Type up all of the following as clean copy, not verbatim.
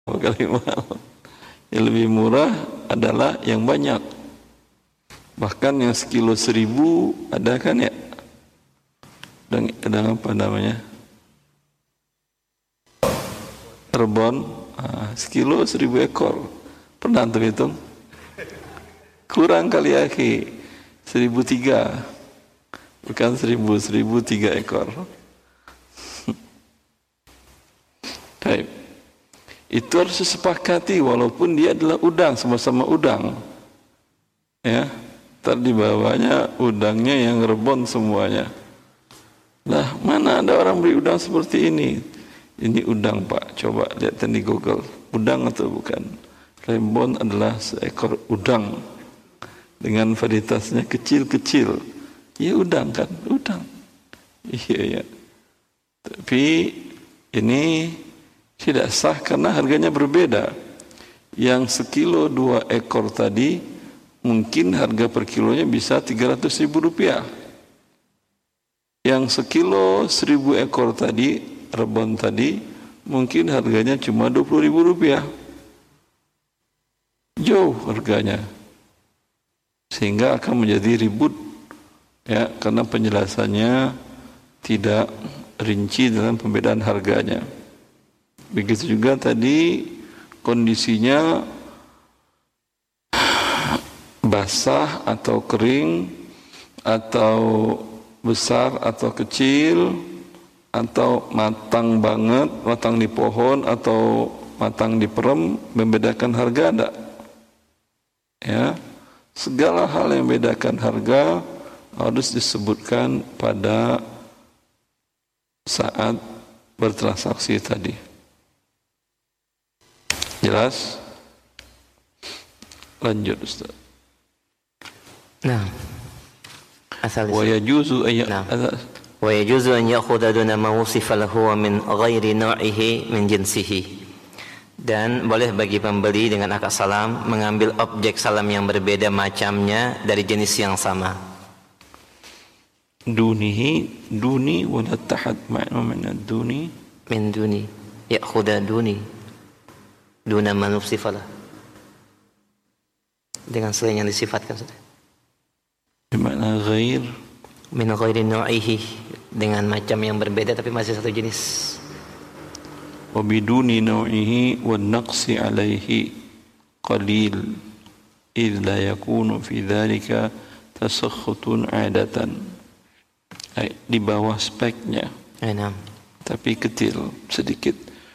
kali mahal. Yang lebih murah adalah yang banyak. Bahkan yang sekilo 1.000 ada kan ya? Ada apa namanya? Rebon, sekilo 1.000 ekor. Pernah tuh hitung? Kurang kali ya, 1.003. Bukan 1.003 ekor. Baik. Itu harus disepakati walaupun dia adalah udang, sama-sama udang. Ya, tadi bawahnya udangnya yang rebon semuanya. Lah, mana ada orang beli udang seperti ini? Ini udang, Pak. Coba lihat di Google. Udang atau bukan? Rebon adalah seekor udang dengan varietasnya kecil-kecil. Ya udang kan, udang. Iya ya. Tapi ini tidak sah karena harganya berbeda. Yang sekilo 2 ekor tadi mungkin harga per kilonya bisa 300.000 rupiah. Yang sekilo 1.000 ekor tadi, rebon tadi, mungkin harganya cuma 20.000 rupiah. Jauh harganya. Sehingga akan menjadi ribut. Ya, karena penjelasannya tidak rinci dalam pembedaan harganya. Begitu juga tadi kondisinya basah atau kering atau besar atau kecil atau matang banget, matang di pohon atau matang di perem, membedakan harga ada. Ya, segala hal yang membedakan harga harus disebutkan pada saat bertransaksi tadi. Jelas? Lanjut Ustaz. Nah. ويجوز أن يأخذ دون ما وصف له من غير نوعه من جنسه. Dan boleh bagi pembeli dengan akad salam mengambil objek salam yang berbeda macamnya dari jenis yang sama. Duni wala tahad ma'na duni min duni ya'khudha duni duna man usifalah, dengan selain yang disifatkan sudah. Bermakna ghair min ghairi nu'ihi, dengan macam yang berbeda tapi masih satu jenis. Wa biduni nu'ihi wa naqsi alaihi qalil idh la yakunu fi dhalika tasakhutun 'adatan. Di bawah speknya. Tapi kecil sedikit.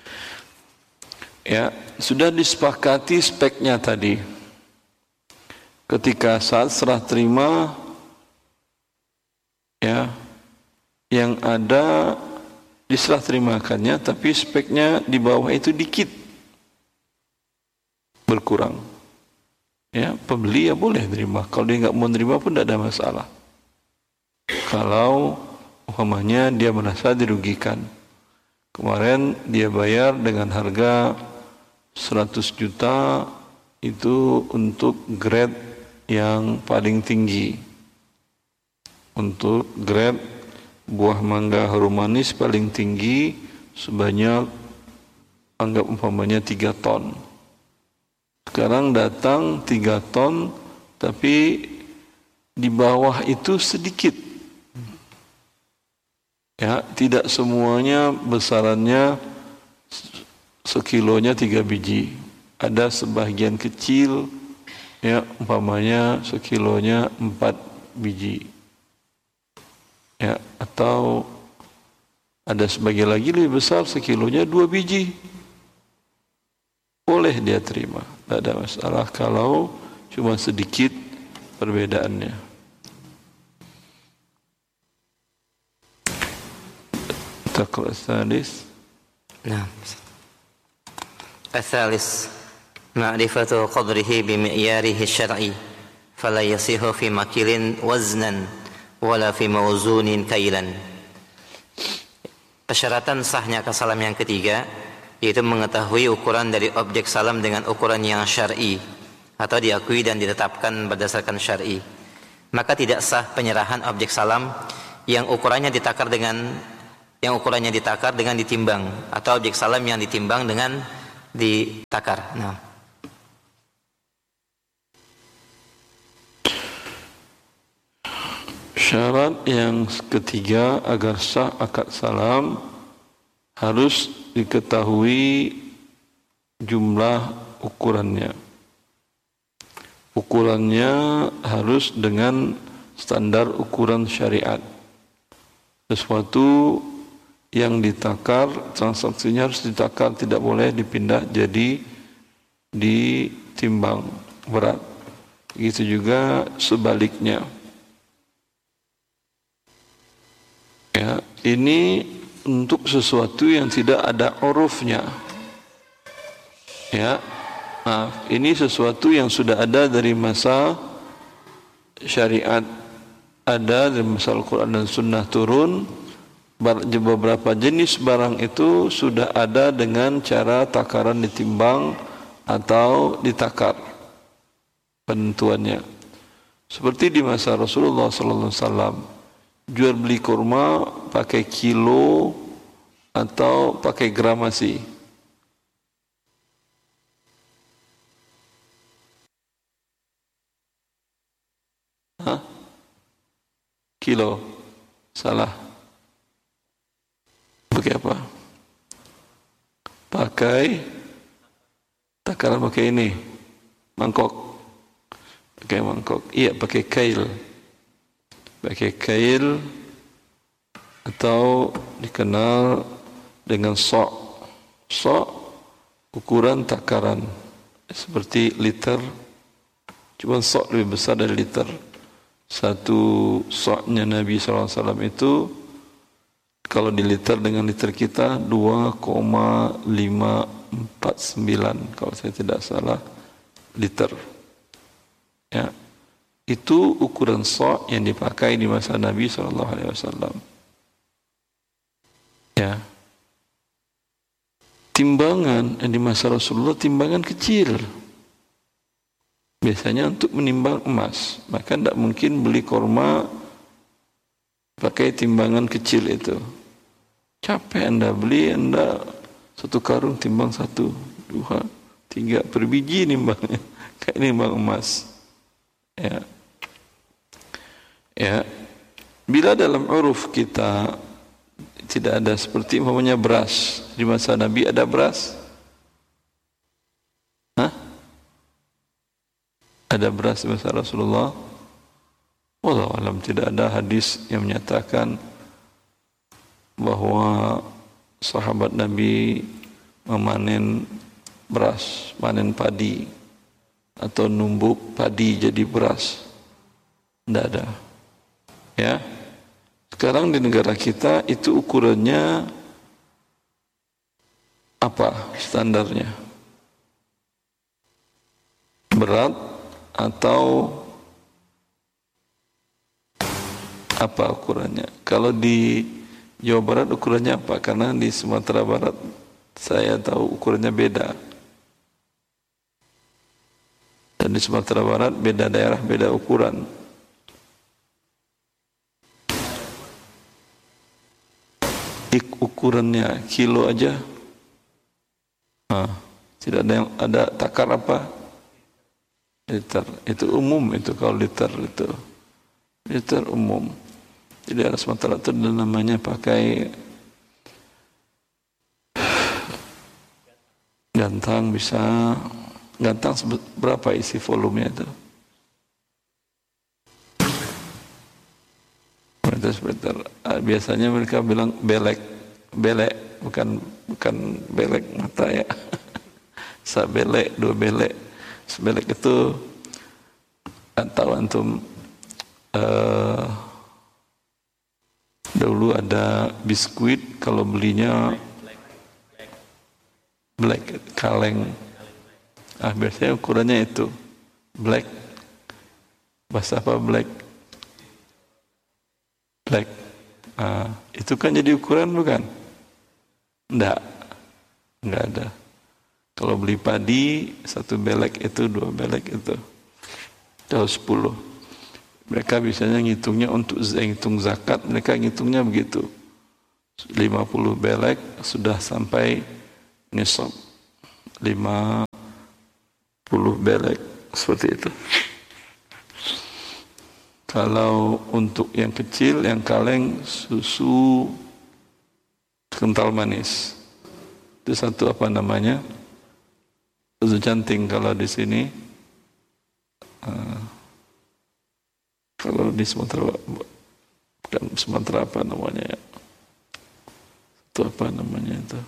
Ya, sudah disepakati speknya tadi. Ketika saat serah terima, ya, yang ada diserah terimakannya, tapi speknya di bawah itu dikit berkurang. Ya, pembeli ya boleh terima. Kalau dia nggak mau terima pun tidak ada masalah. Kalau umpamanya dia merasa dirugikan. Kemarin dia bayar dengan harga 100 juta itu untuk grade yang paling tinggi. Untuk grade buah mangga harum manis paling tinggi sebanyak anggap umpamanya 3 ton. Sekarang datang 3 ton tapi di bawah itu sedikit. Ya, tidak semuanya besarannya sekilonya 3 biji. Ada sebagian kecil, ya, umpamanya sekilonya 4 biji. Ya, atau ada sebagian lagi lebih besar, sekilonya 2 biji. Boleh dia terima, tidak ada masalah kalau cuma sedikit perbedaannya. Taqra salis. Nah. Asalis ma'rifatu qadrihi bimi'yarihi syar'i fala yasihu fi makilin waznan wala fi mawzunin kailan. Persyaratan sahnya akad salam yang ketiga yaitu mengetahui ukuran dari objek salam dengan ukuran yang syar'i atau diakui dan ditetapkan berdasarkan syar'i. Maka tidak sah penyerahan objek salam yang ukurannya ditakar dengan ditimbang, atau objek salam yang ditimbang dengan ditakar. Nah. Syarat yang ketiga agar sah akad salam harus diketahui jumlah ukurannya. Ukurannya harus dengan standar ukuran syariat. Sesuatu yang ditakar, transaksinya harus ditakar, tidak boleh dipindah jadi ditimbang berat. Begitu juga sebaliknya. Ya, ini untuk sesuatu yang tidak ada urufnya. Ya, maaf, ini sesuatu yang sudah ada dari masa syariat, ada dari masa Al-Quran dan Sunnah turun. Beberapa jenis barang itu sudah ada dengan cara takaran ditimbang atau ditakar penentuannya. Seperti di masa Rasulullah sallallahu alaihi wasallam, jual beli kurma pakai kilo atau pakai gramasi. Hah? Kilo. Salah. Pakai apa? Pakai takaran pakai ini. Mangkok. Pakai mangkok. Iya, pakai kail. Pakai kail atau dikenal dengan sok. Sok ukuran takaran seperti liter, cuma sok lebih besar dari liter. Satu soknya Nabi SAW itu kalau di liter dengan liter kita 2,549 kalau saya tidak salah liter. Ya. Itu ukuran sok yang dipakai di masa Nabi SAW. Ya. Timbangan yang di masa Rasulullah timbangan kecil. Biasanya untuk menimbang emas. Maka tidak mungkin beli kurma pakai timbangan kecil itu. Capek Anda beli, Anda satu karung timbang 1, 2, 3 per biji nimbangnya. Kayak nimbang emas. Ya. Ya, bila dalam uruf kita tidak ada seperti umpamanya beras. Di masa Nabi ada beras? Hah? Ada beras di masa Rasulullah? Wallahu alam, tidak ada hadis yang menyatakan bahwa sahabat Nabi memanen beras, panen padi atau numbuk padi jadi beras. Tidak ada. Ya, sekarang di negara kita itu ukurannya apa standarnya? Berat atau apa ukurannya? Kalau di Jawa Barat ukurannya apa? Karena di Sumatera Barat saya tahu ukurannya beda. Dan di Sumatera Barat beda daerah beda ukuran. Ukurannya kilo aja, tidak ada yang ada takar apa liter. Itu umum itu kalau liter itu liter umum. Jadi ada Sumatera itu namanya pakai gantang, bisa gantang berapa isi volumenya itu? Biasanya mereka bilang belek, bukan belek mata ya. Sabelek, 2 belek. Sebelek itu tahu antum dulu ada biskuit kalau belinya black, kaleng. Biasanya ukurannya itu black. Bahasa apa black? Black. Itu kan jadi ukuran bukan? Enggak ada. Kalau beli padi 1 belek itu, 2 belek itu, kalau 10. Mereka biasanya ngitungnya untuk ngitung zakat, mereka ngitungnya begitu. 50 belek sudah sampai nisab. 50 belek seperti itu. Kalau untuk yang kecil, yang kaleng, susu kental manis. Itu satu apa namanya? Susu canting kalau di sini. Kalau di Sumatera, bukan Sumatera apa namanya ya? Itu apa namanya itu?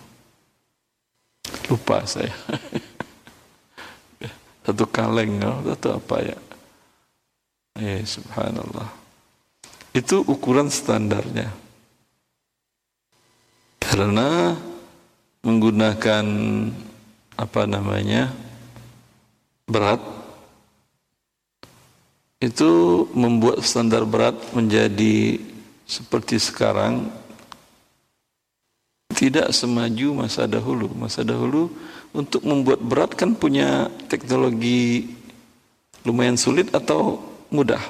Lupa saya. Satu kaleng, satu apa ya? Subhanallah. Itu ukuran standarnya. Karena menggunakan apa namanya? Berat, itu membuat standar berat menjadi seperti sekarang, tidak semaju masa dahulu. Masa dahulu untuk membuat berat kan punya teknologi lumayan sulit atau mudah.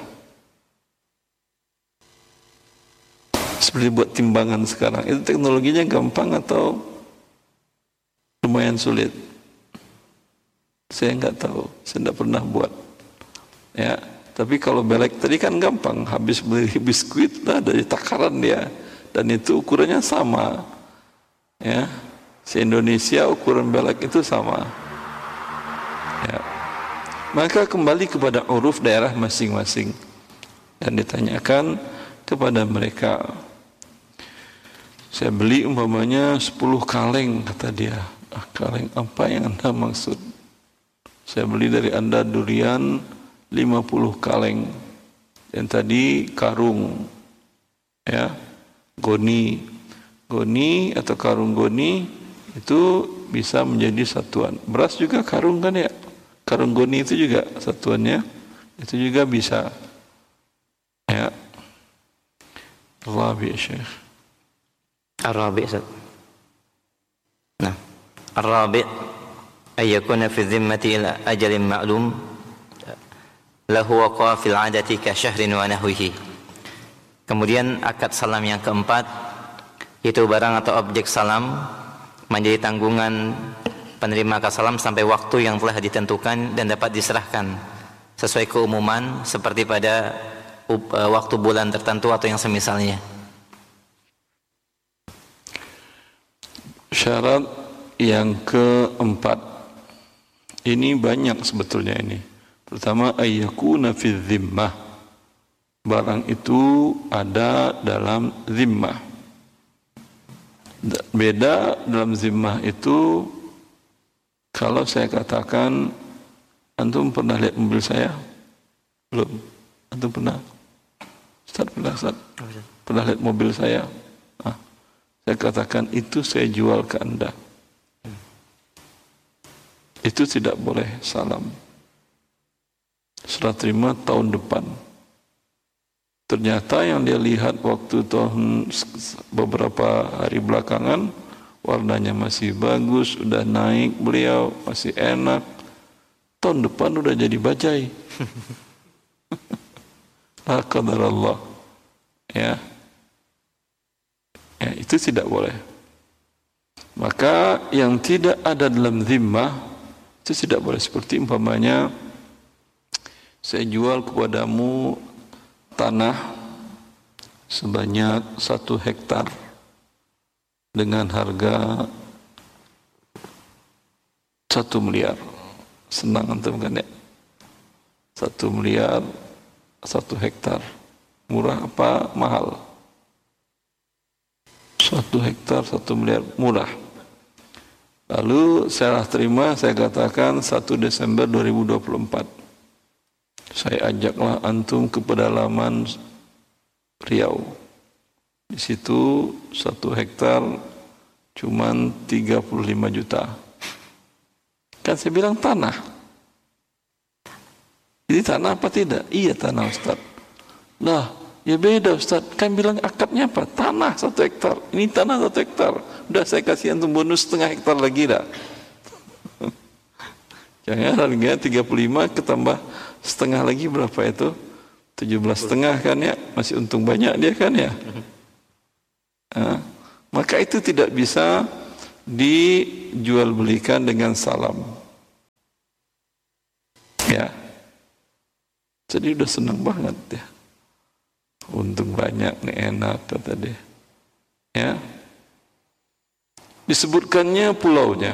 Seperti buat timbangan sekarang, itu teknologinya gampang atau lumayan sulit? Saya nggak tahu, saya nggak pernah buat. Ya, tapi kalau belek tadi kan gampang, habis beli biskuit lah dari takaran dia, dan itu ukurannya sama. Ya, se-Indonesia ukuran belek itu sama. Ya. Maka kembali kepada uruf daerah masing-masing dan ditanyakan kepada mereka. Saya beli umpamanya 10 kaleng, kata dia. Kaleng apa yang Anda maksud? Saya beli dari Anda durian 50 kaleng. Yang tadi karung, ya, goni atau karung goni itu bisa menjadi satuan. Beras juga karung kan ya? Karung goni itu juga satuannya, itu juga bisa. Ya. Rabi' Syekh. Ar-rabi' Ustaz. Nah, ar-rabi' ay yakuna fi dhimmati ila ajalin ma'lum lahu waqa fil 'adati ka syahrin wa nahwihi. Kemudian akad salam yang keempat, itu barang atau objek salam menjadi tanggungan penerima akad salam sampai waktu yang telah ditentukan dan dapat diserahkan sesuai keumuman seperti pada waktu bulan tertentu atau yang semisalnya. Syarat yang keempat ini banyak sebetulnya ini. Pertama, ayyakuna fi dhimmah, barang itu ada dalam zimmah. Beda dalam zimmah itu, kalau saya katakan, antum pernah lihat mobil saya? Belum. Antum pernah? Ustaz pernah, Ustaz? Pernah lihat mobil saya? Saya katakan itu saya jual ke Anda. Itu tidak boleh salam. Serah terima tahun depan. Ternyata yang dia lihat waktu tahun beberapa hari belakangan, warnanya masih bagus, udah naik beliau, masih enak. Tahun depan udah jadi bajai. La qadarallah. Ya. Ya, itu tidak boleh. Maka yang tidak ada dalam zimmah itu tidak boleh. Seperti umpamanya saya jual kepadamu tanah sebanyak 1 hektar dengan harga 1 miliar. Senang antum kan ya? 1 miliar 1 hektar. Murah apa mahal? 1 hektar 1 miliar murah. Lalu saya terima, saya katakan 1 Desember 2024. Saya ajaklah antum ke pedalaman Riau. Di situ 1 hektar cuman 35 juta. Kan saya bilang tanah. Jadi tanah apa tidak? Iya tanah, Ustaz. Lah, ya beda, Ustaz. Kan bilang akadnya apa? Tanah 1 hektar. Ini tanah 1 hektar. Udah saya kasih antum bonus 0,5 hektar lagi dah. Jangan harganya 35 ketambah setengah lagi berapa itu? 17,5 kan ya? Masih untung banyak dia kan ya? Nah, maka itu tidak bisa dijual belikan dengan salam. Ya. Jadi udah senang banget ya. Untung banyak nih, enak kata dia. Ya. Disebutkannya pulaunya.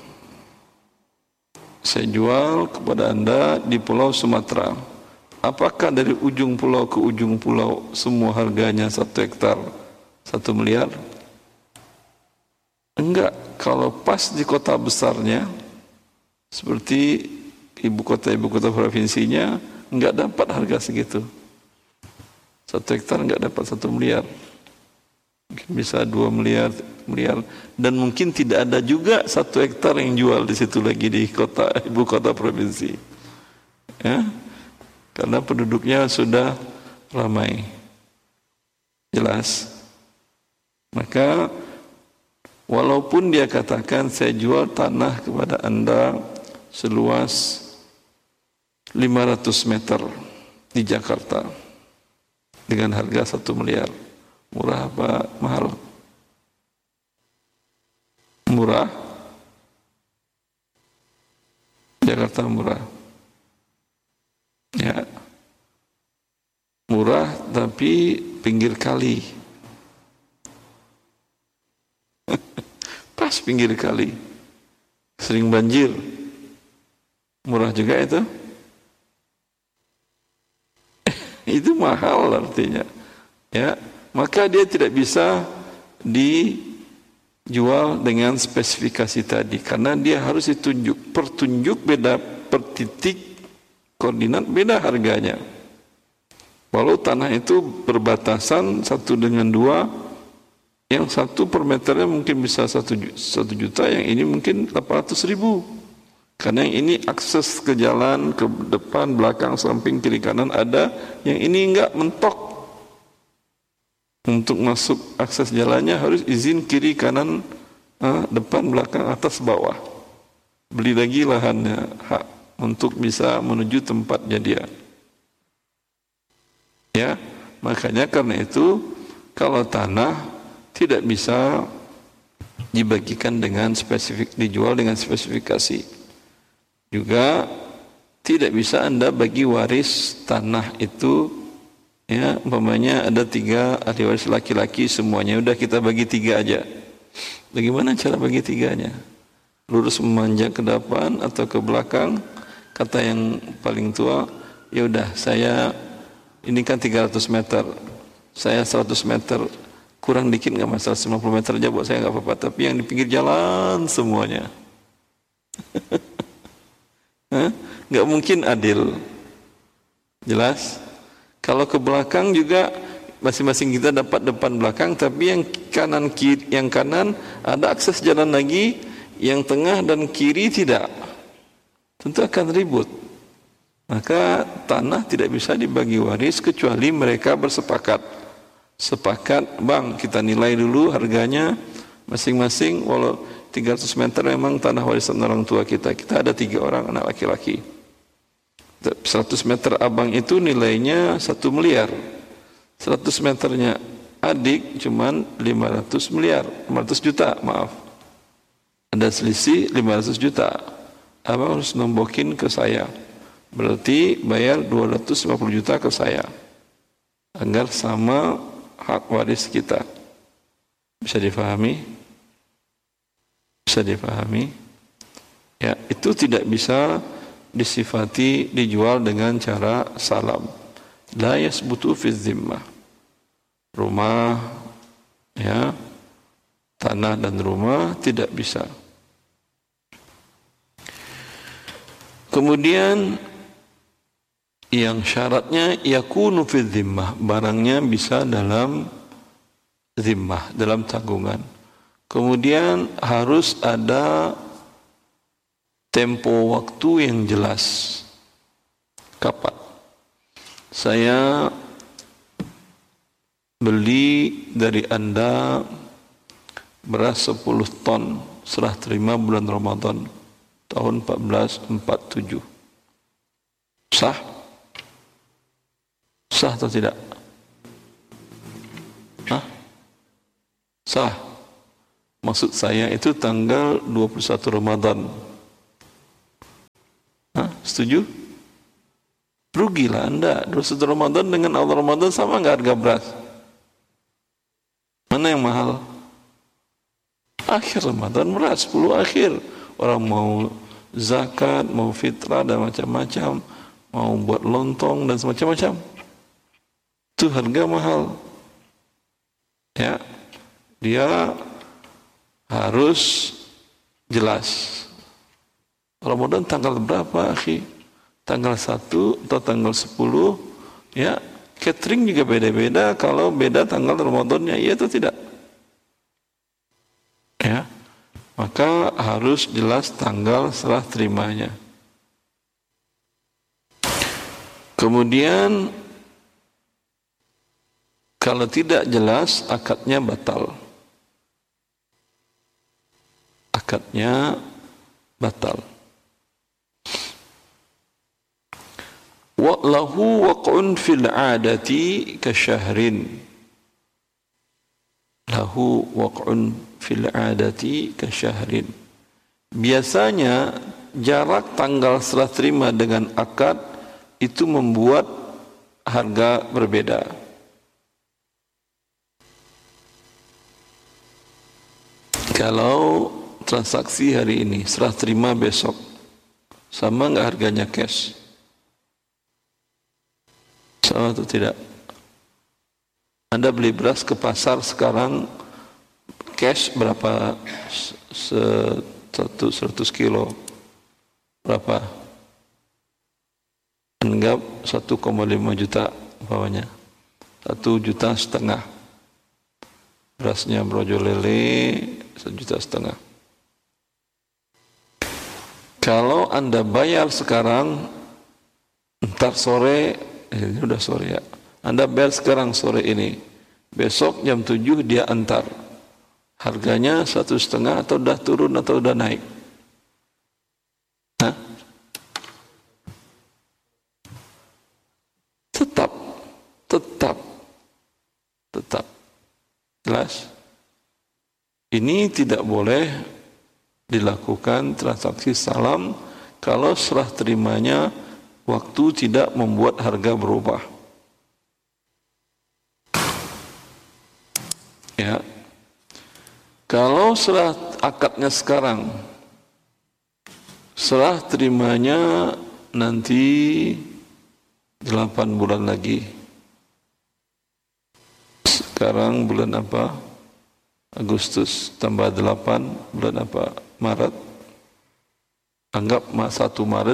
Saya jual kepada Anda di Pulau Sumatera. Apakah dari ujung pulau ke ujung pulau semua harganya 1 hektar 1 miliar? Enggak. Kalau pas di kota besarnya, seperti ibu kota provinsinya, enggak dapat harga segitu. 1 hektar enggak dapat 1 miliar. Mungkin bisa 2 miliar, dan mungkin tidak ada juga 1 hektar yang jual di situ lagi di kota ibu kota provinsi. Ya, karena penduduknya sudah ramai. Jelas. Maka walaupun dia katakan saya jual tanah kepada Anda seluas 500 meter di Jakarta dengan harga 1 miliar. Murah apa mahal? Murah. Jakarta murah. Ya. Murah tapi pinggir kali. Pas pinggir kali. Sering banjir. Murah juga itu. Itu mahal artinya. Ya. Maka dia tidak bisa dijual dengan spesifikasi tadi, karena dia harus ditunjuk, pertunjuk beda, per titik koordinat beda harganya. Walau tanah itu berbatasan 1 dengan 2, yang 1 per meternya mungkin bisa 1 juta, yang ini mungkin 800.000. Karena yang ini akses ke jalan, ke depan, belakang, samping, kiri, kanan ada, yang ini enggak, mentok. Untuk masuk akses jalannya harus izin kiri, kanan, depan, belakang, atas, bawah. Beli lagi lahannya, hak untuk bisa menuju tempatnya dia. Ya, makanya karena itu kalau tanah tidak bisa dibagikan dengan spesifik, dijual dengan spesifikasi. Juga tidak bisa Anda bagi waris tanah itu. Ya, umpamanya ada 3 ahli waris laki-laki semuanya, udah kita bagi 3 aja. Bagaimana cara bagi 3-nya? Lurus memanjang ke depan atau ke belakang? Kata yang paling tua, ya udah saya ini kan 300 meter, saya 100 meter, kurang dikit nggak masalah, 50 meter aja buat saya nggak apa-apa. Tapi yang di pinggir jalan semuanya, nggak mungkin adil. Jelas? Kalau ke belakang juga masing-masing kita dapat depan belakang, tapi yang kanan kiri, yang kanan ada akses jalan lagi, yang tengah dan kiri tidak. Tentu akan ribut. Maka tanah tidak bisa dibagi waris kecuali mereka bersepakat. Sepakat, bang, kita nilai dulu harganya masing-masing, walau 300 meter memang tanah warisan orang tua kita. Kita ada 3 orang anak laki-laki. 100 meter abang itu nilainya 1 miliar. 100 meternya adik cuman 500 juta, maaf. Ada selisih 500 juta. Abang harus nombokin ke saya. Berarti bayar 250 juta ke saya. Agar sama hak waris kita. Bisa difahami? Bisa difahami? Ya, itu tidak bisa disifati dijual dengan cara salam. La yasbutu fi zimmah. Rumah, ya, tanah dan rumah tidak bisa. Kemudian yang syaratnya yakunu fi zimmah, barangnya bisa dalam zimmah, dalam tanggungan. Kemudian harus ada tempo waktu yang jelas. Kapan? Saya beli dari Anda beras 10 ton, serah terima bulan Ramadan tahun 1447. Sah? Sah atau tidak? Hah? Sah. Maksud saya itu tanggal 21 Ramadan. Setuju? Rugilah Anda. 21 Ramadan dengan awal Ramadan sama nggak harga beras? Mana yang mahal? Akhir Ramadan beras, 10 akhir. Orang mau zakat, mau fitrah dan macam-macam, mau buat lontong dan semacam-macam. Itu harga mahal. Ya, dia harus jelas. Ramadan tanggal berapa, akhi? Tanggal 1 atau tanggal 10? Ya, catering juga beda-beda. Kalau beda tanggal Ramadannya, iya atau tidak? Ya, maka harus jelas tanggal serah terimanya. Kemudian kalau tidak jelas, akadnya batal. Akadnya batal. Wa lahu waq'un fil 'adati ka syahrin. Lahu waq'un fil 'adati ka syahrin. Biasanya jarak tanggal serah terima dengan akad itu membuat harga berbeda. Kalau transaksi hari ini, serah terima besok, sama nggak harganya cash? Sama atau tidak? Anda beli beras ke pasar sekarang, cash berapa? 100 kilo. Berapa? Anggap 1,5 juta bawahnya. 1,5 juta. Berasnya brojolele 1,5 juta. Kalau Anda bayar sekarang, ntar sore, ini udah sore ya, Anda bayar sekarang sore ini, besok jam 7 dia antar. Harganya 1,5 atau udah turun atau udah naik? Hah? Tetap. Jelas? Ini tidak boleh dilakukan transaksi salam kalau serah terimanya waktu tidak membuat harga berubah. Ya. Kalau serah akadnya sekarang, serah terimanya nanti 8 bulan lagi. Sekarang bulan apa? Agustus tambah 8, bulan apa? Maret. Anggap 1 Maret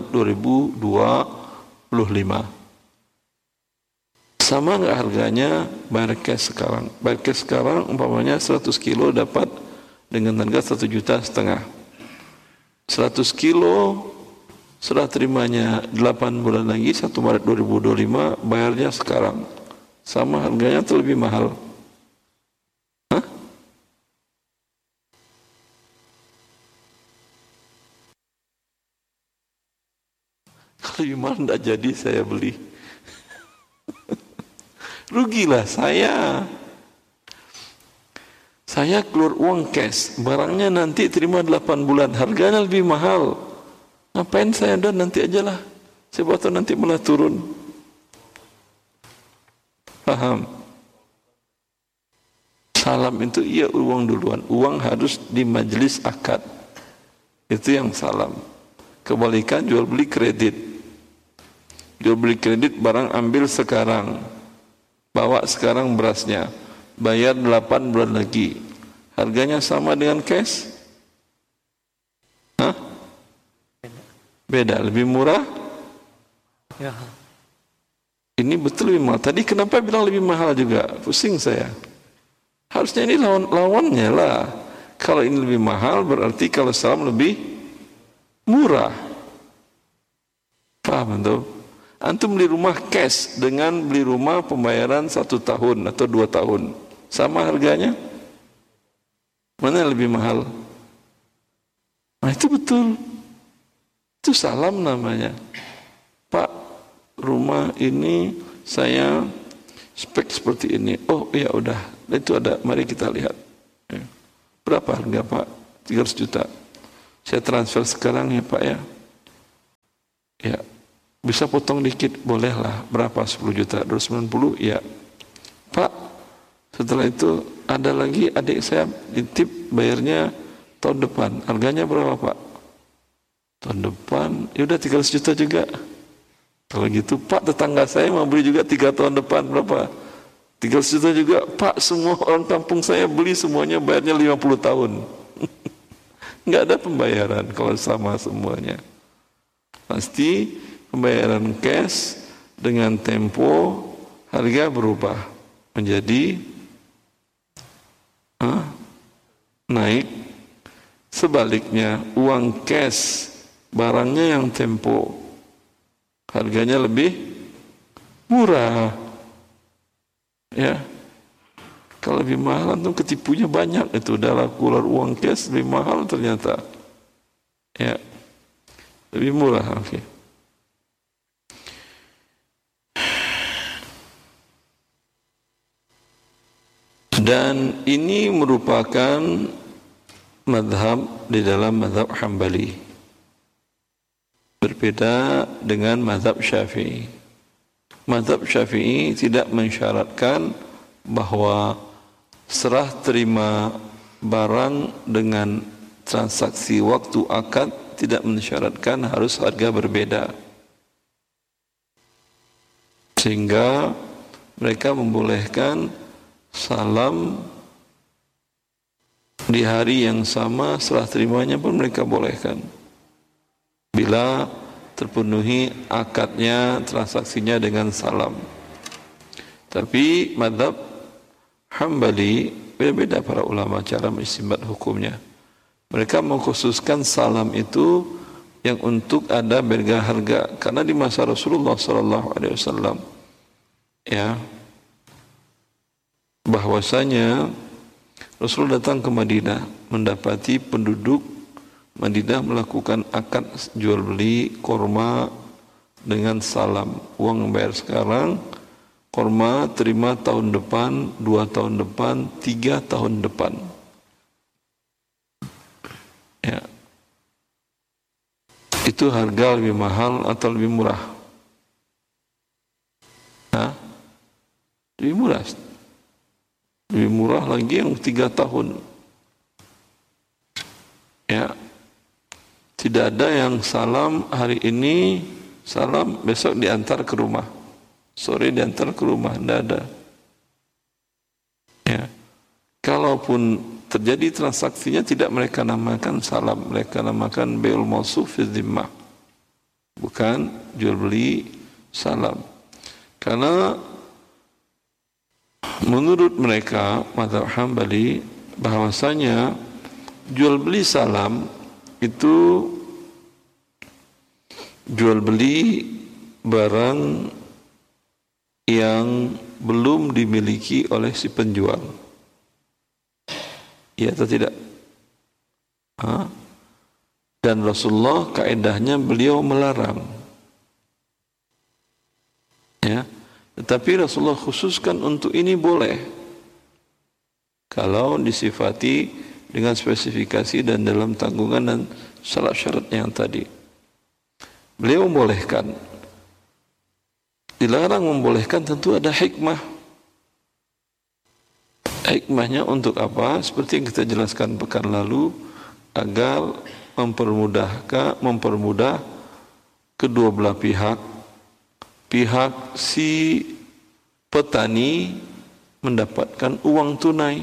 2025. Sama nggak harganya bayar cash sekarang? Bayar cash sekarang umpamanya 100 kilo dapat dengan harga 1,5 juta. 100 kilo serah terimanya 8 bulan lagi, 1 Maret 2025, bayarnya sekarang. Sama harganya atau lebih mahal? Hah? Kalau lebih mahal tidak jadi saya beli. Rugilah saya. Saya keluar uang cash, barangnya nanti terima 8 bulan, harganya lebih mahal. Ngapain saya dan nanti ajalah. Siapa tahu nanti malah turun. Paham? Salam itu iya uang duluan. Uang harus di majelis akad. Itu yang salam. Kebalikan jual beli kredit. Jual beli kredit barang ambil sekarang. Bawa sekarang berasnya. Bayar 8 bulan lagi. Harganya sama dengan cash? Hah? Beda, lebih murah? Ya. Ini betul lebih mahal. Tadi kenapa bilang lebih mahal juga? Pusing saya. Harusnya ini lawannya lah. Kalau ini lebih mahal berarti kalau salam lebih murah. Paham tuh? Antum beli rumah cash dengan beli rumah pembayaran 1 tahun atau 2 tahun. Sama harganya? Mana yang lebih mahal? Nah itu betul. Itu salam namanya. Pak, rumah ini saya spek seperti ini. Oh iya udah, itu ada. Mari kita lihat. Berapa harga Pak? 300 juta. Saya transfer sekarang ya Pak ya. Ya, bisa potong dikit, bolehlah. Berapa? 10 juta, 290? Ya. Pak, setelah itu ada lagi adik saya ditip bayarnya tahun depan. Harganya berapa Pak? Tahun depan, ya udah 300 juta juga. Kalau gitu Pak, tetangga saya mau beli juga 3 tahun depan, berapa? 300 juta juga. Pak, semua orang kampung saya beli semuanya bayarnya 50 tahun. Nggak ada pembayaran kalau sama semuanya. Pasti pembayaran cash dengan tempo harga berubah menjadi naik. Sebaliknya uang cash barangnya yang tempo harganya lebih murah. Ya, kalau lebih mahal tuh ketipunya banyak. Itu udah keluar uang cash lebih mahal ternyata. Ya, lebih murah. Oke. Dan ini merupakan madhab di dalam madhab Hambali. Berbeda dengan madhab Syafi'i. Madhab Syafi'i tidak mensyaratkan bahwa serah terima barang dengan transaksi waktu akad tidak mensyaratkan harus harga berbeda. Sehingga mereka membolehkan salam di hari yang sama, serah terimanya pun mereka bolehkan. Bila terpenuhi akadnya, transaksinya dengan salam. Tapi madhab Hambali beda-beda para ulama cara mengistinbat hukumnya. Mereka mengkhususkan salam itu yang untuk ada beda harga, karena di masa Rasulullah SAW ya, bahwasanya Rasul datang ke Madinah mendapati penduduk Madinah melakukan akad jual beli korma dengan salam. Uang bayar sekarang, korma terima tahun depan, 2 tahun depan, 3 tahun depan. Ya. Itu harga lebih mahal atau lebih murah? Hah? Lebih murah. Lebih murah lagi yang 3 tahun. Ya. Tidak ada yang salam hari ini, salam besok diantar ke rumah, sore diantar ke rumah, tidak ada. Ya. Kalaupun terjadi transaksinya tidak mereka namakan salam, mereka namakan bai'ul mawsuf fi dhimmah, bukan jual beli salam. Karena menurut mereka mazhab Hambali bahwasanya jual beli salam itu jual beli barang yang belum dimiliki oleh si penjual. Iya atau tidak? Dan Rasulullah kaedahnya beliau melarang. Ya, tetapi Rasulullah khususkan untuk ini boleh. Kalau disifati dengan spesifikasi dan dalam tanggungan dan syarat-syaratnya yang tadi. Beliau membolehkan. Dilarang membolehkan tentu ada hikmah. Hikmahnya untuk apa? Seperti yang kita jelaskan pekan lalu, agar mempermudah kedua belah pihak. Pihak si petani mendapatkan uang tunai.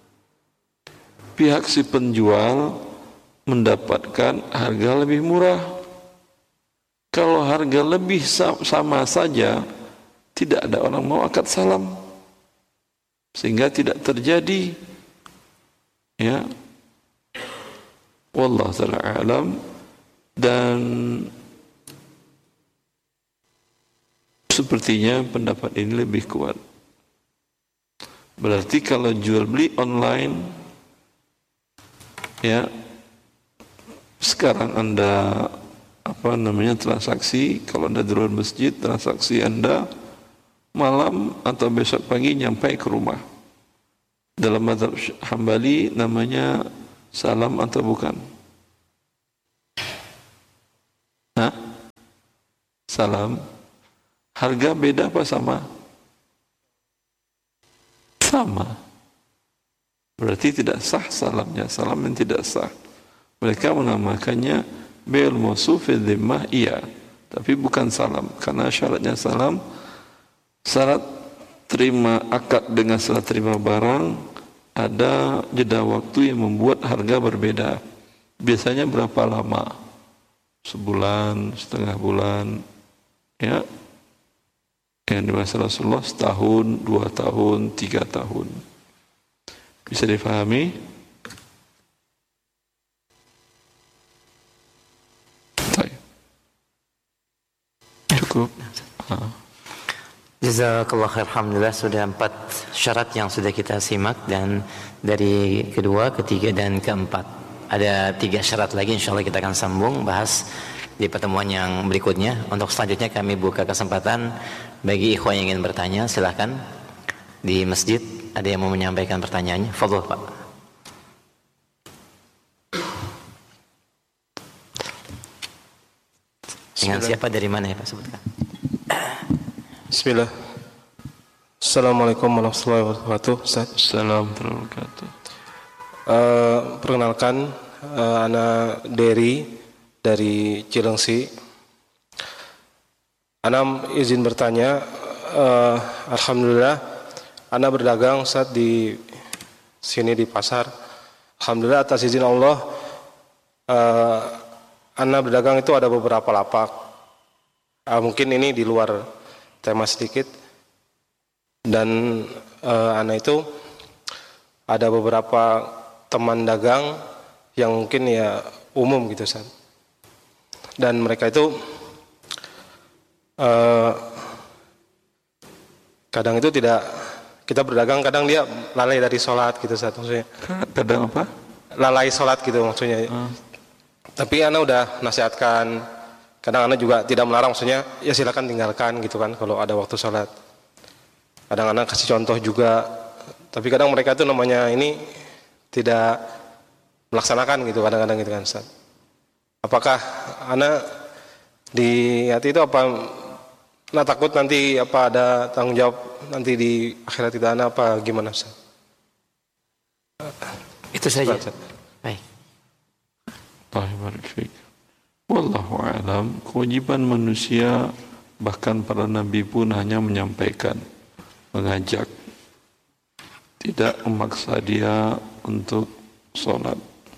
Pihak si penjual mendapatkan harga lebih murah. Kalau harga lebih sama saja, tidak ada orang mau akad salam. Sehingga tidak terjadi. Ya. Wallahu ta'ala alam. Dan sepertinya pendapat ini lebih kuat. Berarti kalau jual beli online, ya, sekarang Anda transaksi, kalau Anda di luar masjid, transaksi Anda malam atau besok pagi nyampe ke rumah. Dalam mazhab Hambali namanya salam atau bukan? Hah? Salam. Harga beda apa sama? Sama. Berarti tidak sah salamnya. Salam yang tidak sah. Mereka menamakannya bil mausufi dhimmah, iya. Tapi bukan salam. Karena syaratnya salam, syarat terima akad dengan serah terima barang, ada jeda waktu yang membuat harga berbeda. Biasanya berapa lama? Sebulan, setengah bulan, ya. Yang di masa Rasulullah setahun, 2 tahun, 3 tahun. Bisa difahami? Cukup. Jazakallah khair. Alhamdulillah sudah 4 syarat yang sudah kita simak, dan dari kedua, ketiga, dan keempat ada 3 syarat lagi. InsyaAllah kita akan sambung bahas di pertemuan yang berikutnya. Untuk selanjutnya kami buka kesempatan bagi ikhwan yang ingin bertanya. Silahkan di masjid, ada yang mau menyampaikan pertanyaannya. Fadhol Pak. Dengan siapa, dari mana ya Pak, sebutkan. Bismillah. Assalamualaikum warahmatullahi wabarakatuh. Assalamualaikum warahmatullahi wabarakatuh. Perkenalkan, Ana Dery dari Cilengsi. Ana izin bertanya. Alhamdulillah, Ana berdagang Ustaz di sini di pasar. Alhamdulillah atas izin Allah, Ana berdagang itu ada beberapa lapak. Mungkin ini di luar tema sedikit, dan Ana itu ada beberapa teman dagang yang mungkin ya umum gitu San. Dan mereka itu kadang itu tidak, kita berdagang kadang dia lalai dari sholat gitu San, maksudnya. Kadang apa? Lalai sholat gitu maksudnya. Tapi Ana udah nasihatkan. Kadang Ana juga tidak melarang, maksudnya ya silakan tinggalkan gitu kan kalau ada waktu sholat. Kadang Ana kasih contoh juga, tapi kadang mereka itu namanya ini tidak melaksanakan gitu kadang-kadang gitu kan Ustaz. Apakah Ana di hati itu apa, Ana takut nanti apa ada tanggung jawab nanti di akhirat kita, Ana apa gimana Ustaz? Itu saja. Baik. Baik. Wallahu a'lam. Kewajiban manusia, bahkan para nabi pun hanya menyampaikan, mengajak, tidak memaksa dia untuk sholat.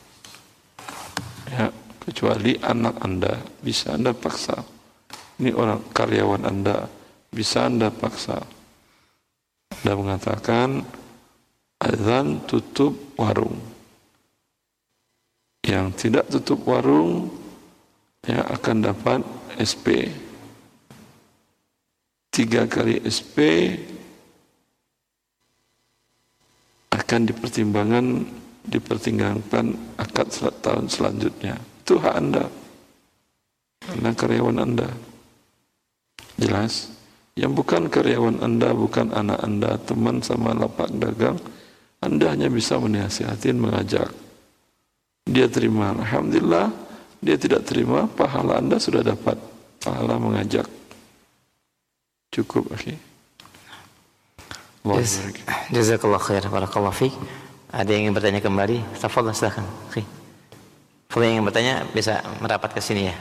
Ya, kecuali anak Anda bisa Anda paksa. Ini orang karyawan Anda, bisa Anda paksa. Anda mengatakan azan tutup warung. Yang tidak tutup warung ya akan dapat SP. 3 kali SP akan dipertimbangkan akad tahun selanjutnya. Itu hak Anda, karena karyawan Anda. Jelas? Yang bukan karyawan Anda, bukan anak Anda, teman sama lapak dagang, Anda hanya bisa menasihatin, mengajak. Dia terima, alhamdulillah. Dia tidak terima, pahala Anda sudah dapat, pahala mengajak. Cukup, okay? Jazakallah khair, barakallahu fiik. Ada yang ingin bertanya kembali? Tafadhol, silakan. Okay. Kalau yang ingin bertanya bisa merapat ke sini ya.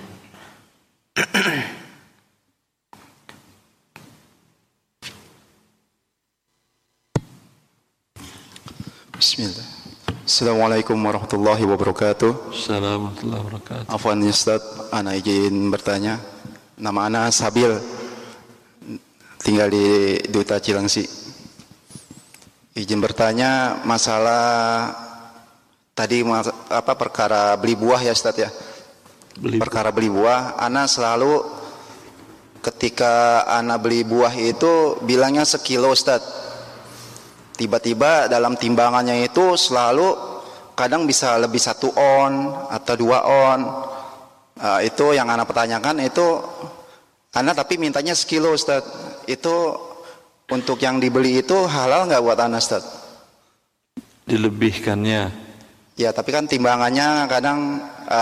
Bismillah. Assalamualaikum warahmatullahi wabarakatuh. Assalamualaikum warahmatullahi wabarakatuh. Afwan Ustaz, Ana izin bertanya. Nama Ana Sabil, tinggal di Duta Cilengsi. Izin bertanya masalah tadi perkara beli buah ya Ustaz ya. Perkara beli buah, Ana selalu ketika Ana beli buah itu bilangnya sekilo Ustaz. Tiba-tiba dalam timbangannya itu selalu kadang bisa lebih 1 on atau 2 on. Itu yang Ana pertanyakan, itu Ana tapi mintanya sekilo Ustaz. Itu untuk yang dibeli itu halal nggak buat Ana Ustaz? dilebihkannya. Ya, tapi kan timbangannya kadang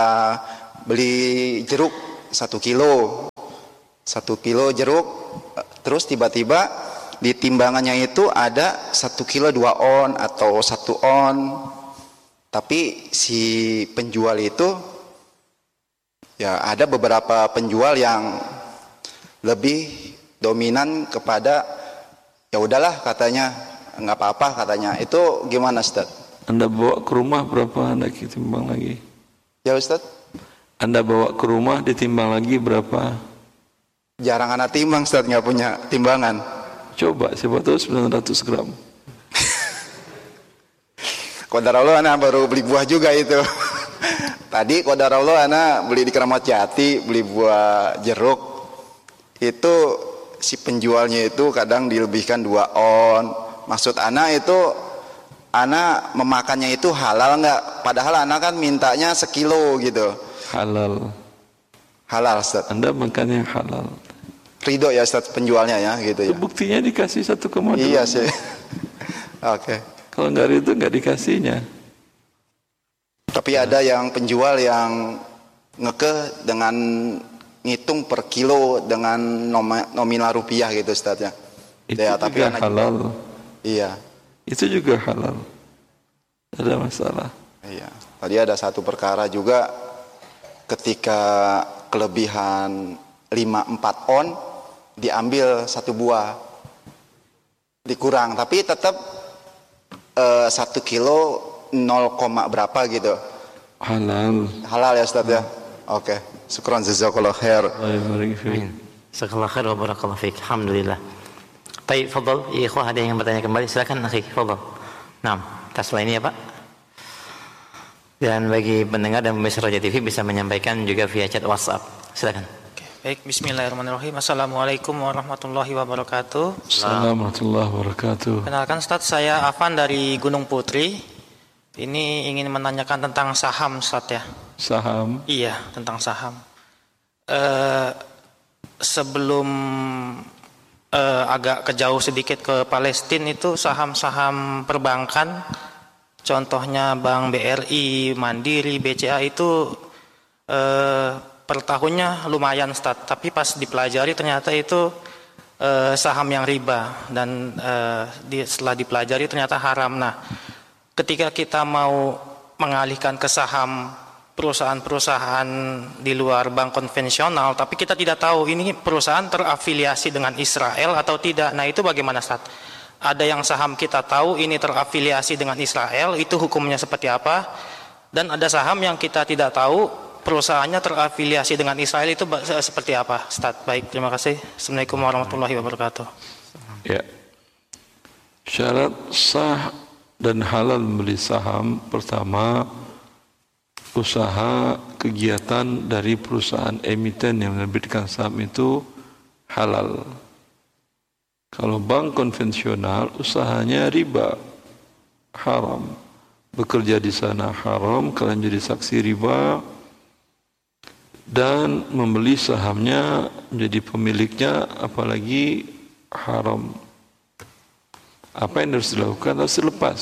beli jeruk 1 kilo. 1 kilo jeruk, terus tiba-tiba di timbangannya itu ada 1 kilo 2 on atau 1 on. Tapi si penjual itu, ya ada beberapa penjual yang lebih dominan kepada ya udahlah katanya, nggak apa-apa katanya. Itu gimana Ustaz? Anda bawa ke rumah berapa Anda timbang lagi? Ya Ustaz? Anda bawa ke rumah ditimbang lagi berapa? Jarang anak timbang Ustaz, nggak punya timbangan. Coba, siapa tahu 900 gram. Qadarullah anak baru beli buah juga itu. Tadi qadarullah anak beli di Keramat Jati, beli buah jeruk. Itu si penjualnya itu kadang dilebihkan 2 on. Maksud anak itu, anak memakannya itu halal nggak? Padahal anak kan mintanya 1 kilo gitu. Halal. Halal Ustaz. Anda makan yang halal. Ridho ya Ustaz penjualnya ya gitu ya. Buktinya dikasih 1,2. Iya sih. Oke. Kalau nggak itu nggak dikasihnya. Tapi ada yang penjual yang ngekeh dengan ngitung per kilo dengan nominal rupiah gitu Ustaz ya. Itu Ya, juga tapi halal. Iya. Itu juga halal. Tidak ada masalah. Iya. Tadi ada satu perkara juga ketika kelebihan 5-4 on diambil 1 buah dikurang, tapi tetap 1 kilo 0, berapa gitu. Halal. Halal ya Ustaz ya. Oke. Syukran jazakallahu khair. Jazakallahu khair wa barakallahu fiik. Alhamdulillah. Baik, fadhal. Ikhwah ada yang bertanya kembali, silakan akhi, fadhal. Naam, atas ini ya Pak. Dan bagi pendengar dan pemirsa Roja TV bisa menyampaikan juga via chat WhatsApp. Silakan. Baik, bismillahirrahmanirrahim. Assalamualaikum warahmatullahi wabarakatuh. Assalamualaikum warahmatullahi wabarakatuh. Kenalkan Ustaz, saya Afan dari Gunung Putri. Ini ingin menanyakan tentang saham Ustaz ya. Saham? Iya, tentang saham. Sebelum agak kejauh sedikit ke Palestina itu saham-saham perbankan, contohnya Bank BRI, Mandiri, BCA itu per tahunnya lumayan Ustaz, tapi pas dipelajari ternyata itu saham yang riba dan setelah dipelajari ternyata haram. Nah, ketika kita mau mengalihkan ke saham perusahaan-perusahaan di luar bank konvensional, tapi kita tidak tahu ini perusahaan terafiliasi dengan Israel atau tidak. Nah, itu bagaimana Ustaz? Ada yang saham kita tahu ini terafiliasi dengan Israel, itu hukumnya seperti apa? Dan ada saham yang kita tidak tahu perusahaannya terafiliasi dengan Israel, itu seperti apa Ustaz? Baik, terima kasih. Assalamualaikum warahmatullahi wabarakatuh. Ya. Syarat sah dan halal membeli saham, pertama usaha kegiatan dari perusahaan emiten yang menerbitkan saham itu halal. Kalau bank konvensional usahanya riba, haram. Bekerja di sana haram, kalian jadi saksi riba, dan membeli sahamnya menjadi pemiliknya apalagi haram. Apa yang harus dilakukan? Harus dilepas,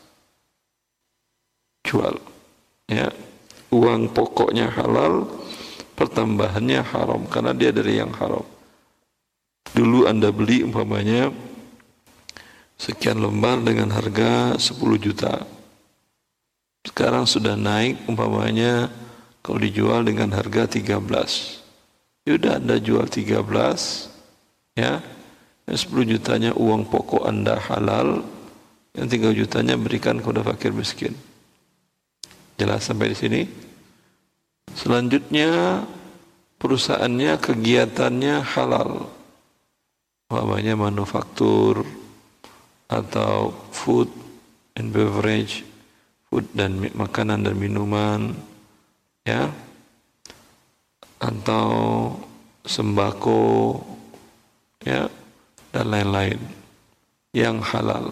jual. Ya, uang pokoknya halal, pertambahannya haram karena dia dari yang haram. Dulu Anda beli umpamanya sekian lembar dengan harga 10 juta. Sekarang sudah naik umpamanya kalau dijual dengan harga 13. Yaudah Anda jual 13, ya. Yang 10 jutanya uang pokok Anda halal, yang 3 jutanya berikan kepada fakir miskin. Jelas sampai di sini? Selanjutnya perusahaannya, kegiatannya halal. Umpamanya manufaktur atau food and beverage, food dan makanan dan minuman, ya, atau sembako, ya, dan lain-lain yang halal.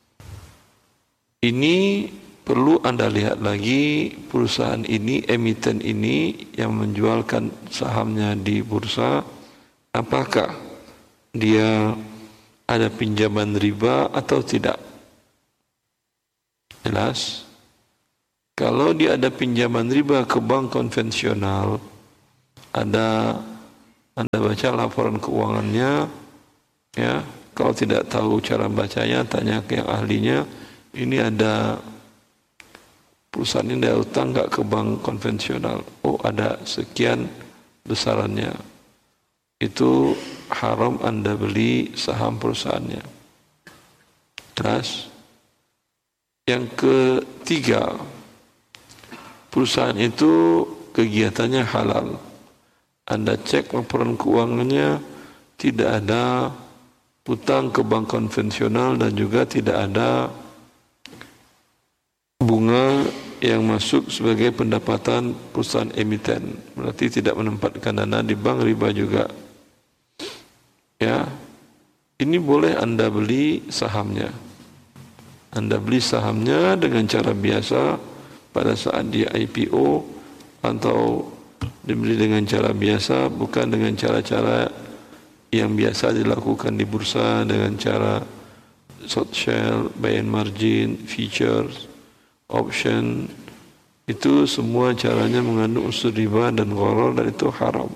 Ini perlu Anda lihat lagi perusahaan ini, emiten ini yang menjualkan sahamnya di bursa, apakah dia ada pinjaman riba atau tidak. Jelas? Kalau dia ada pinjaman riba ke bank konvensional, Anda baca laporan keuangannya, ya. Kalau tidak tahu cara bacanya, tanya ke yang ahlinya. Ini ada perusahaan ini ada utang nggak ke bank konvensional? Oh, ada sekian besarannya. Itu haram Anda beli saham perusahaannya. Terus yang ketiga, perusahaan itu kegiatannya halal. Anda cek laporan keuangannya, tidak ada utang ke bank konvensional dan juga tidak ada bunga yang masuk sebagai pendapatan perusahaan emiten. Berarti tidak menempatkan dana di bank riba juga. Ya, ini boleh Anda beli sahamnya. Anda beli sahamnya dengan cara biasa pada saat dia IPO atau dibeli dengan cara biasa, bukan dengan cara-cara yang biasa dilakukan di bursa dengan cara short share, buy and margin, futures, option. Itu semua caranya mengandung unsur riba dan gharar dan itu haram.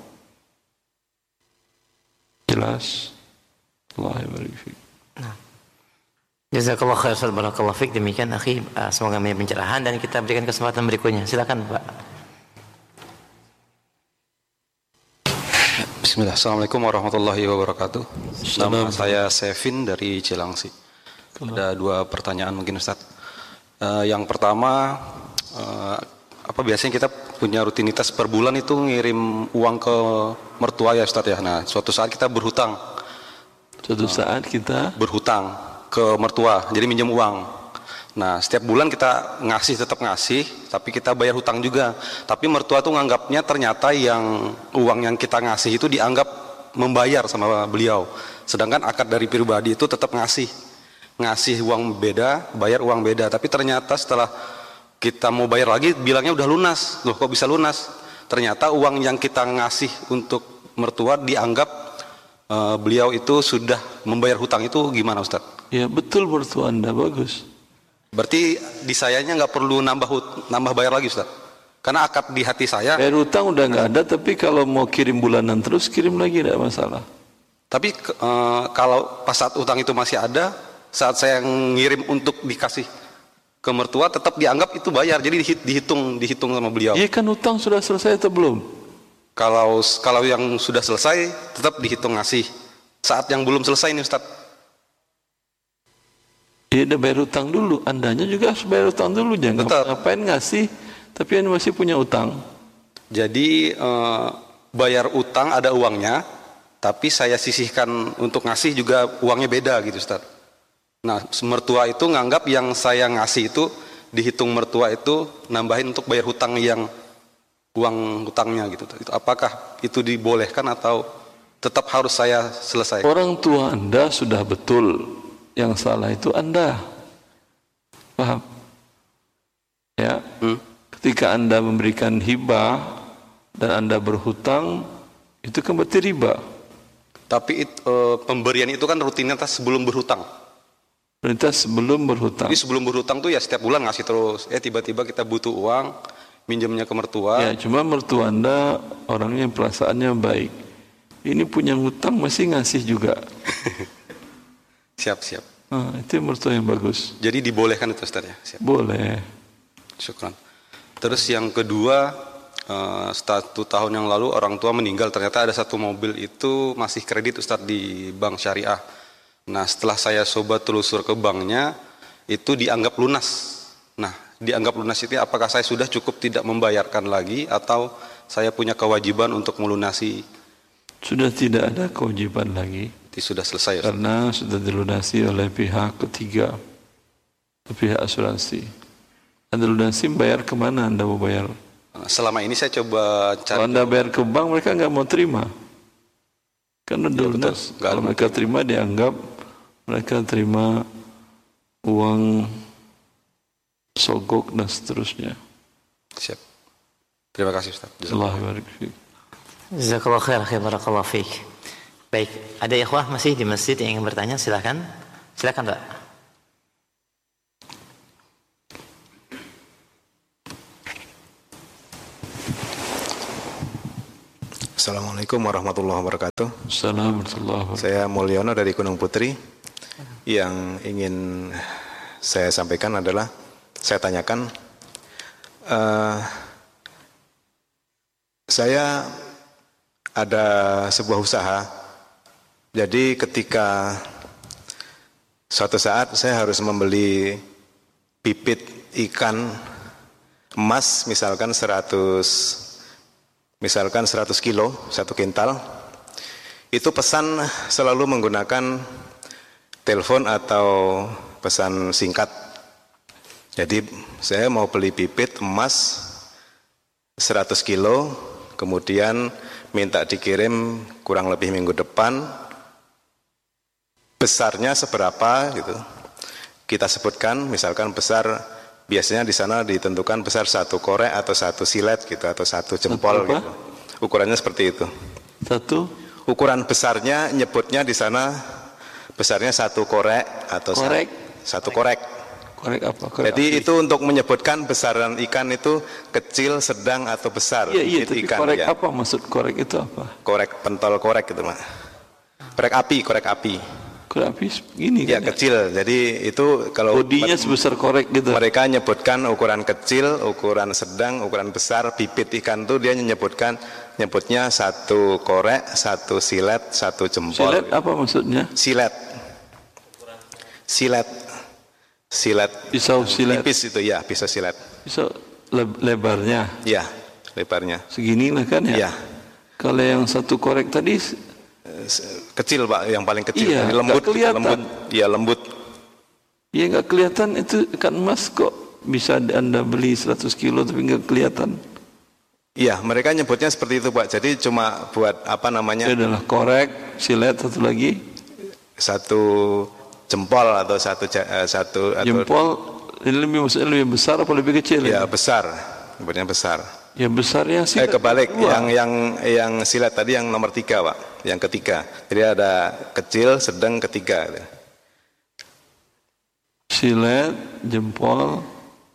Jelas? Allah barik fiik. Jazakallah khair, barakallahu fiik. Demikian akhi, semoga menjadi pencerahan dan kita berikan kesempatan berikutnya. Silakan Pak. Bismillah. Assalamualaikum warahmatullahi wabarakatuh. Nama saya Sevin dari Cilangsi. Ada 2 pertanyaan mungkin Ustaz. Yang pertama, biasanya kita punya rutinitas per bulan itu ngirim uang ke mertua ya Ustaz ya. Nah, suatu saat kita berhutang. Suatu saat kita berhutang ke mertua, jadi minjem uang. Nah, setiap bulan kita tetap ngasih, tapi kita bayar hutang juga. Tapi mertua tuh nganggapnya ternyata uang yang kita ngasih itu dianggap membayar sama beliau. Sedangkan akad dari pribadi itu tetap ngasih uang beda, bayar uang beda. Tapi ternyata setelah kita mau bayar lagi, bilangnya udah lunas. Loh, kok bisa lunas? Ternyata uang yang kita ngasih untuk mertua dianggap beliau itu sudah membayar hutang. Itu gimana Ustaz? Ya betul, mertua Anda bagus. Berarti di sayanya nggak perlu nambah bayar lagi Ustaz? Karena akad di hati saya. Bayar hutang udah nggak ada, tapi kalau mau kirim bulanan terus kirim lagi tidak masalah. Tapi kalau pas saat utang itu masih ada, saat saya ngirim untuk dikasih ke mertua tetap dianggap itu bayar, jadi dihitung sama beliau. Iya kan, utang sudah selesai atau belum? Kalau yang sudah selesai tetap dihitung ngasih. Saat yang belum selesai nih Ustaz. Dia udah bayar utang dulu, Andanya juga harus bayar utang dulu, jangan ngapain ngasih tapi Anda masih punya utang. Jadi bayar utang ada uangnya, tapi saya sisihkan untuk ngasih juga uangnya beda gitu Ustaz. Nah, mertua itu nganggap yang saya ngasih itu dihitung mertua itu nambahin untuk bayar hutang yang uang hutangnya gitu. Apakah itu dibolehkan atau tetap harus saya selesai? Orang tua Anda sudah betul. Yang salah itu Anda. Paham? Ya. Ketika Anda memberikan hibah dan Anda berhutang, itu kan berarti riba. Tapi pemberian itu kan rutinitas sebelum berhutang. Rutinitas sebelum berhutang. Jadi sebelum berhutang tuh ya setiap bulan ngasih terus. Tiba-tiba kita butuh uang, minjemnya ke mertua. Ya, cuma mertua Anda orangnya perasaannya baik. Ini punya hutang masih ngasih juga. Siap. Itu mertua yang bagus. Jadi dibolehkan itu Ustaz ya? Siap. Boleh. Syukran. Terus yang kedua, 1 tahun yang lalu orang tua meninggal, ternyata ada 1 mobil itu masih kredit Ustaz di bank syariah. Nah, setelah saya coba telusur ke banknya, itu dianggap lunas. Nah, dianggap lunas itu apakah saya sudah cukup tidak membayarkan lagi atau saya punya kewajiban untuk melunasi? Sudah tidak ada kewajiban lagi. Sudah selesai. Karena sudah dilunasi oleh pihak ketiga, pihak asuransi. Anda lunasi, bayar kemana Anda mau bayar? Selama ini saya coba cari. Kalau Anda bayar ke bank, mereka nggak mau terima. Karena udah lunas. Kalau mereka terima, dianggap mereka terima uang sogok dan seterusnya. Siap. Terima kasih Ustaz. Allah barik fiik. Jazakallah khair, barakallahu fiik. Baik, ada ikhwah masih di masjid yang ingin bertanya, silakan. Silakan Pak. Assalamualaikum warahmatullahi wabarakatuh. Assalamualaikum. Saya Mulyono dari Gunung Putri. Yang ingin saya sampaikan adalah, saya tanyakan, saya ada sebuah usaha. Jadi ketika suatu saat saya harus membeli bibit ikan emas, misalkan 100 kilo, 1 kintal, itu pesan selalu menggunakan telepon atau pesan singkat. Jadi saya mau beli bibit emas 100 kilo, kemudian minta dikirim kurang lebih minggu depan, besarnya seberapa gitu. Kita sebutkan, misalkan besar, biasanya di sana ditentukan besar 1 korek atau 1 silet gitu, atau 1 jempol gitu. Ukurannya seperti itu. Ukuran besarnya nyebutnya di sana besarnya 1 korek atau 1 korek. Korek apa? Korek Jadi api. itu untuk menyebutkan besaran ikan itu kecil, sedang atau besar. Iya, itu tapi ikan, korek ya. apa? Maksud korek itu apa? Korek, pentol korek gitu, Mak. Korek api. Korek api gini Ya, kan? kecil. Jadi itu kalau Bodinya sebesar korek gitu. mereka nyebutkan ukuran kecil, ukuran sedang, ukuran besar, bibit ikan itu dia nyebutnya 1 korek, 1 silet, 1 jempol. Silet apa maksudnya? Silet. Pisau silet. Tipis itu ya, pisau silet. Pisau lebarnya. Ya, lebarnya. Seginilah kan ya? Ya. Kalau yang 1 korek tadi Kecil, Pak, yang paling kecil. Iya, Jadi lembut, nggak kelihatan. lembut. ya nggak kelihatan, itu ikan emas kok bisa Anda beli 100 kilo tapi nggak kelihatan. Iya, mereka nyebutnya seperti itu, Pak. Jadi cuma buat apa namanya? Itu adalah korek, silet, satu lagi 1 jempol atau satu jempol. Ini maksudnya lebih besar apa lebih kecil? Ya, besar. Nyebutnya besar. Ya besarnya sih. Kebalik, yang silet tadi yang nomor 3, Pak, yang ketiga. Jadi ada kecil, sedang, ketiga. Silet, jempol.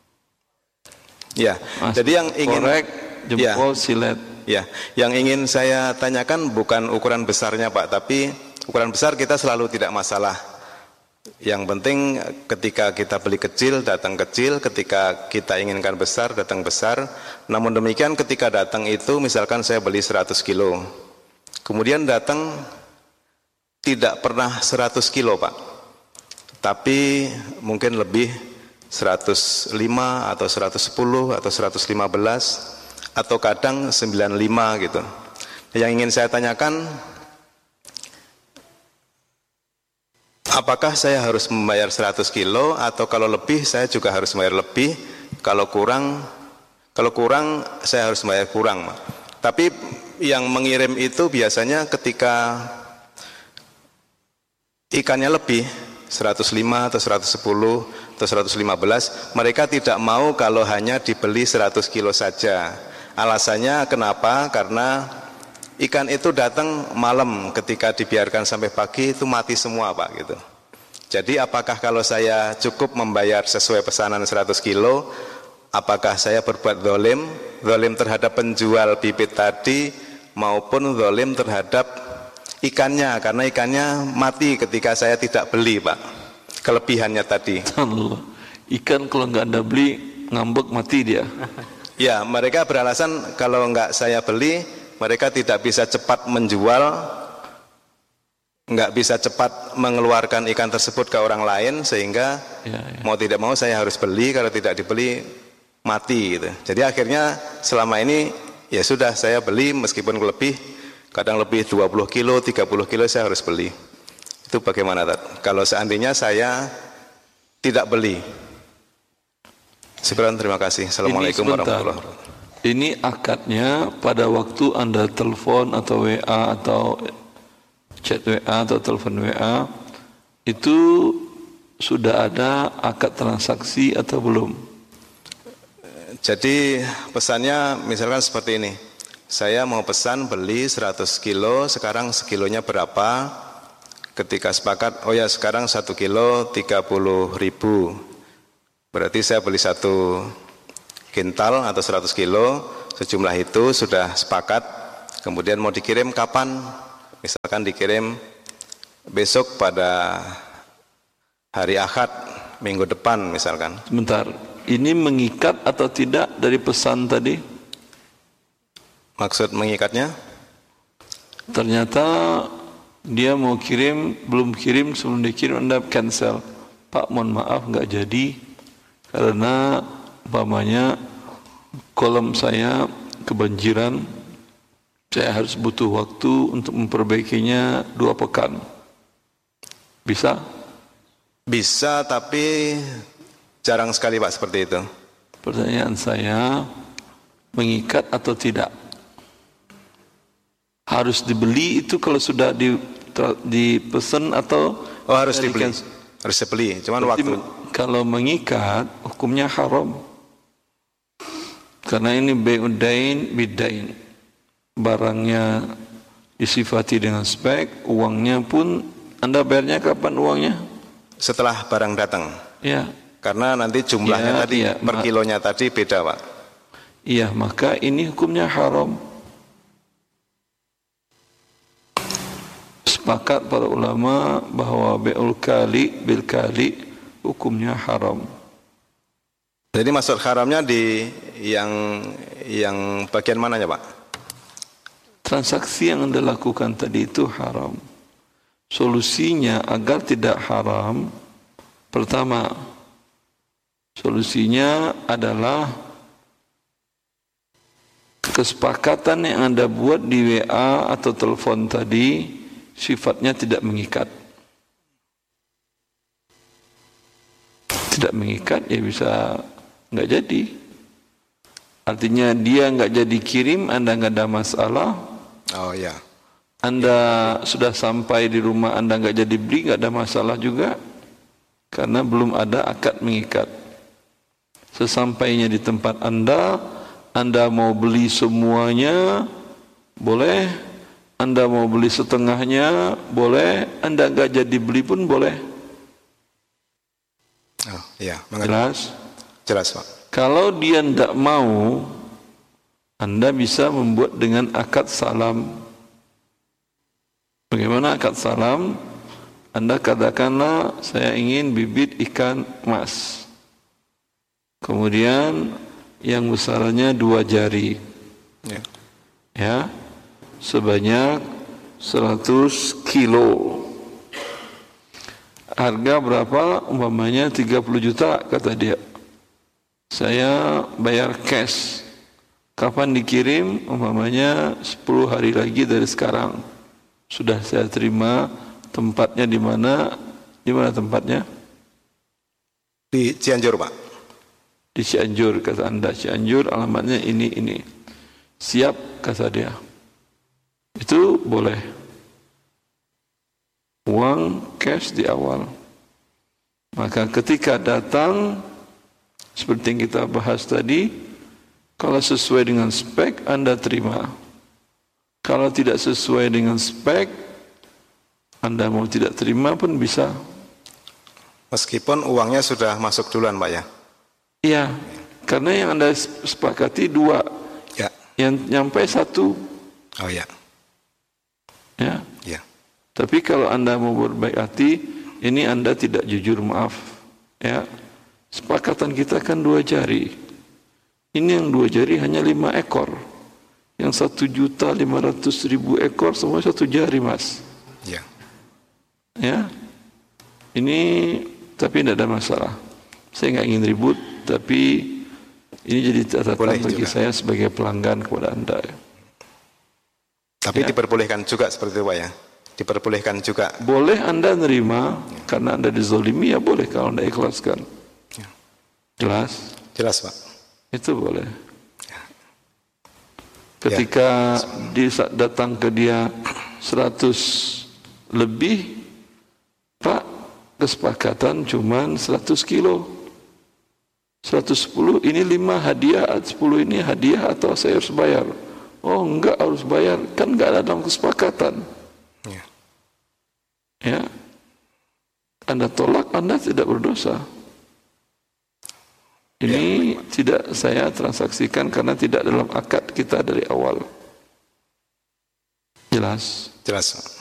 Ya, jadi yang ingin korek, jempol, silet. Ya, yang ingin saya tanyakan bukan ukuran besarnya, Pak, tapi ukuran besar kita selalu tidak masalah. Yang penting ketika kita beli kecil, datang kecil, ketika kita inginkan besar, datang besar. Namun demikian ketika datang itu, misalkan saya beli 100 kilo, kemudian datang tidak pernah 100 kilo, Pak, tapi mungkin lebih 105 atau 110 atau 115 atau kadang 95 gitu. Yang ingin saya tanyakan, apakah saya harus membayar 100 kilo atau kalau lebih saya juga harus membayar lebih, kalau kurang saya harus membayar kurang. Tapi yang mengirim itu biasanya ketika ikannya lebih 105 atau 110 atau 115, mereka tidak mau kalau hanya dibeli 100 kilo saja. Alasannya kenapa? Karena ikan itu datang malam, ketika dibiarkan sampai pagi itu mati semua, Pak, gitu. Jadi apakah kalau saya cukup membayar sesuai pesanan 100 kilo, apakah saya berbuat zalim terhadap penjual bibit tadi maupun zalim terhadap ikannya, karena ikannya mati ketika saya tidak beli, Pak. Kelebihannya tadi. Allah. Ikan kalau nggak Anda beli ngambek mati dia. Ya, mereka beralasan kalau nggak saya beli, mereka tidak bisa cepat menjual, nggak bisa cepat mengeluarkan ikan tersebut ke orang lain, sehingga mau tidak mau saya harus beli, kalau tidak dibeli mati gitu. Jadi akhirnya selama ini ya sudah, saya beli meskipun lebih, kadang lebih 20 kilo, 30 kilo saya harus beli. Itu bagaimana, Tat? Kalau seandainya saya tidak beli. Syukran, terima kasih. Assalamualaikum warahmatullahi wabarakatuh. Ini akadnya pada waktu Anda telepon atau WA atau chat WA atau telepon WA, itu sudah ada akad transaksi atau belum? Jadi pesannya misalkan seperti ini, saya mau pesan beli 100 kilo, sekarang sekilonya berapa? Ketika sepakat, oh ya sekarang 1 kilo 30.000, berarti saya beli 1 kintal atau 100 kilo, sejumlah itu sudah sepakat. kemudian mau dikirim kapan? Misalkan dikirim besok pada hari Ahad minggu depan misalkan. Sebentar, ini mengikat atau tidak dari pesan tadi? Maksud mengikatnya? Ternyata dia mau kirim, belum kirim, sebelum dikirim Anda cancel. Pak, mohon maaf nggak jadi karena umpamanya kolom saya kebanjiran, saya harus butuh waktu untuk memperbaikinya 2 pekan. Bisa? Bisa, tapi jarang sekali Pak seperti itu. Pertanyaan saya, mengikat atau tidak? Harus dibeli itu kalau sudah dipesan atau harus dibeli. Harus dibeli, cuman waktu. Kalau mengikat, hukumnya haram. Karena ini bai'udain bidain. Barangnya disifati dengan spek, uangnya pun Anda bayarnya kapan uangnya? Setelah barang datang. Ya. Karena nanti jumlahnya per kilonya tadi beda Pak. Iya, maka ini hukumnya haram. Sepakat para ulama bahwa bai'ul kali bil kali hukumnya haram. Jadi maksud haramnya di yang bagian mananya Pak? Transaksi yang Anda lakukan tadi itu haram. Solusinya agar tidak haram, pertama, solusinya adalah kesepakatan yang Anda buat di WA atau telepon tadi sifatnya tidak mengikat. Tidak mengikat, ya bisa nggak jadi. Artinya dia nggak jadi kirim, Anda nggak ada masalah. Oh ya. Anda sudah sampai di rumah, Anda nggak jadi beli, nggak ada masalah juga, karena belum ada akad mengikat. Sesampainya di tempat Anda mau beli semuanya, boleh. Anda mau beli setengahnya, boleh. Anda nggak jadi beli pun boleh. Oh iya, mengerti. Jelas? Jelas Pak. Kalau dia tidak mau, Anda bisa membuat dengan akad salam. Bagaimana akad salam? Anda katakanlah, saya ingin bibit ikan emas. Kemudian yang besarnya 2 jari. Ya. Sebanyak 100 kilo. Harga berapa? Umpamanya 30 juta kata dia. Saya bayar cash. Kapan dikirim? Umpamanya 10 hari lagi dari sekarang. Sudah saya terima. Tempatnya di mana? Di mana tempatnya? Di Cianjur Pak. Di Cianjur kata Anda. Cianjur alamatnya ini. Siap kata dia. Itu boleh. Uang cash di awal. Maka ketika datang, seperti yang kita bahas tadi, kalau sesuai dengan spek, Anda terima. Kalau tidak sesuai dengan spek, Anda mau tidak terima pun bisa. Meskipun uangnya sudah masuk duluan Pak ya? Iya, karena yang Anda sepakati 2, ya. Yang nyampe 1. Oh ya. Ya. Ya. Tapi kalau Anda mau berbaik hati, ini Anda tidak jujur, maaf. Ya. Sepakatan kita kan 2 jari. Ini yang 2 jari hanya 5 ekor. Yang 1.500.000 ekor semua 1 jari, Mas. Ya. Ya. Ini tapi tidak ada masalah. Saya nggak ingin ribut, tapi ini jadi catatan bagi saya sebagai pelanggan kepada Anda. Tapi ya. Diperbolehkan juga seperti itu Pak ya? Diperbolehkan juga. Boleh Anda nerima karena Anda dizolimi, ya boleh kalau Anda ikhlaskan. Ya. Jelas? Jelas Pak. Itu boleh. Ketika datang ke dia 100 lebih, Pak, kesepakatan cuman 100 kilo. 110, ini 5 hadiah, 10 ini hadiah atau saya harus bayar? Oh enggak, harus bayar. Kan enggak ada dalam kesepakatan. Ya. Anda tolak, Anda tidak berdosa. Ini tidak saya transaksikan karena tidak dalam akad kita dari awal. Jelas. Jelas.